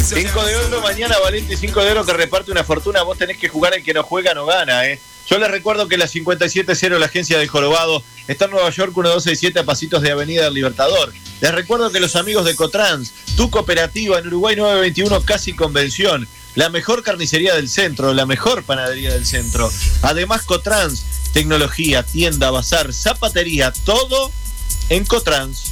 5 de oro mañana, Valente, 5 de oro que reparte una fortuna. Vos tenés que jugar, el que no juega no gana, Yo les recuerdo que la 570, la agencia del Jorobado, está en Nueva York, 1267, a pasitos de Avenida del Libertador. Les recuerdo que los amigos de Cotrans, tu cooperativa en Uruguay 921, casi convención, la mejor carnicería del centro, la mejor panadería del centro. Además, Cotrans, tecnología, tienda, bazar, zapatería, todo en Cotrans.